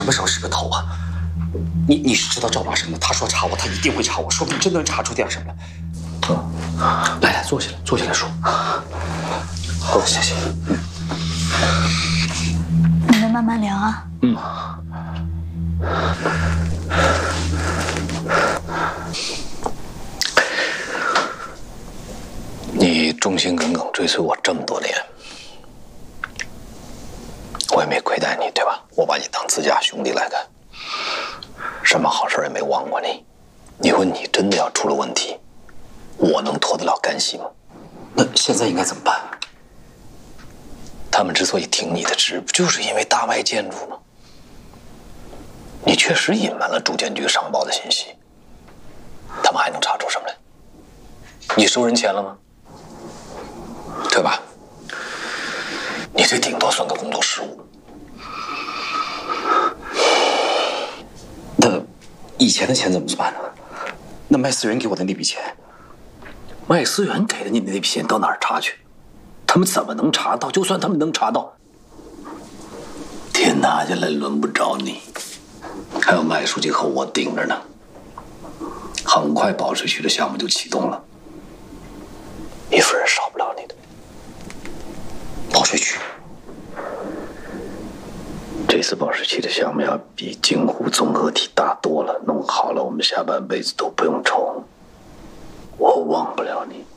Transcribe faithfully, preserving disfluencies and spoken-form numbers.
什么时候是个头啊？你你是知道赵大生的，他说查我，他一定会查我，说不定真能查出点什么来。嗯，来来，坐下来，坐下来说。好，谢谢。嗯， 你们慢慢聊啊。 嗯。 你忠心耿耿追随我这么多年，我也没亏待你，对吧？我把你当自家兄弟来看，什么好事也没忘过你。你说你真的要出了问题，我能脱得了干系吗？ 那现在应该怎么办？ 他们之所以挺你的职，不就是因为大卖建筑吗？你确实隐瞒了住建局上报的信息，他们还能查出什么来？你收人钱了吗？对吧？你这顶多算个工作失误。 那以前的钱怎么办呢？那卖思源给我的那笔钱， 麦思源给的你的那笔钱到哪儿查去？他们怎么能查到？就算他们能查到，天拿下来轮不着你，还有麦书记和我盯着呢。很快保税区的项目就启动了，一分也少不了你的。 保税区， 这次保税区的项目要比京沪综合体大多了，弄好了，我们下半辈子都不用愁。我忘不了你。